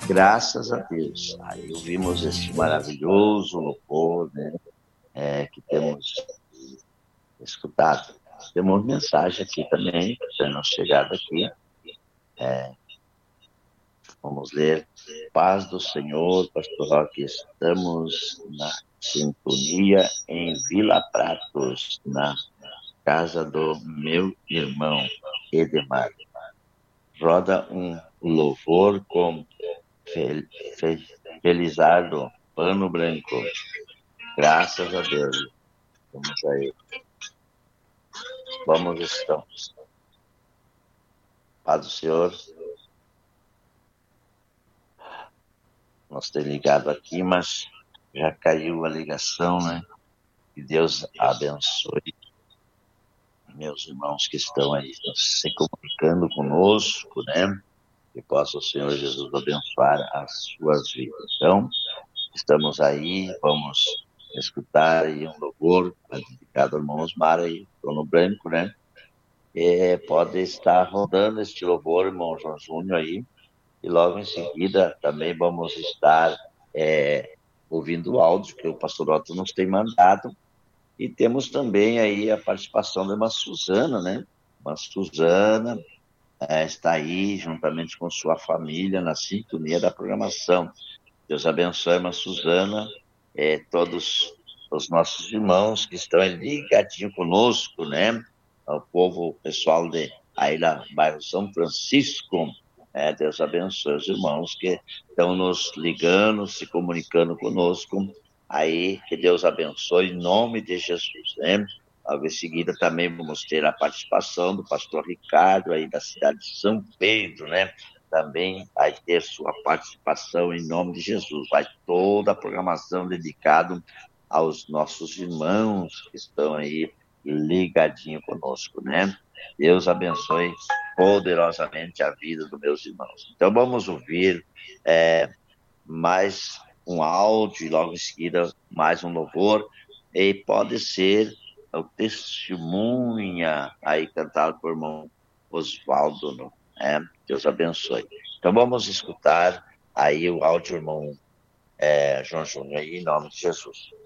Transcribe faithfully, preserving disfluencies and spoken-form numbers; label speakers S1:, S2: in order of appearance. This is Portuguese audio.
S1: Graças a Deus. Aí ouvimos esse maravilhoso louvor, né? É, que temos escutado. Temos mensagem aqui também, tendo chegado aqui. É, vamos ler. Paz do Senhor, Pastor Roque. Estamos na sintonia em Vila Pratos, na casa do meu irmão Edemar. Roda um louvor com Fel, Fel, Felizardo, Pano Branco. Graças a Deus. Vamos aí. Vamos, estamos. Paz do Senhor. Nós temos ligado aqui, mas já caiu a ligação, né? Que Deus abençoe meus irmãos que estão aí se comunicando conosco, né? Que possa o Senhor Jesus abençoar as suas vidas. Então, estamos aí, vamos escutar aí um louvor dedicado ao irmão Osmar aí, Trono Branco, né? E pode estar rodando este louvor, irmão João Júnior aí, e logo em seguida também vamos estar é, ouvindo o áudio que o pastor Otto nos tem mandado, e temos também aí a participação da irmã Suzana, né? Irmã Suzana é, está aí juntamente com sua família na sintonia da programação. Deus abençoe a irmã Suzana, é, todos os nossos irmãos que estão ligadinhos conosco, né? O povo, o pessoal de aí da bairro São Francisco, é, Deus abençoe os irmãos que estão nos ligando, se comunicando conosco, aí que Deus abençoe em nome de Jesus, né? Logo em seguida também vamos ter a participação do pastor Ricardo aí da cidade de São Pedro, né? Também vai ter sua participação em nome de Jesus. Vai toda a programação dedicada aos nossos irmãos que estão aí ligadinho conosco, né? Deus abençoe poderosamente a vida dos meus irmãos. Então vamos ouvir é, mais um áudio e logo em seguida mais um louvor, e pode ser o testemunha aí cantado por irmão Oswaldo, né? Deus abençoe. Então vamos escutar aí o áudio, irmão é, João Júnior, aí, em nome de Jesus.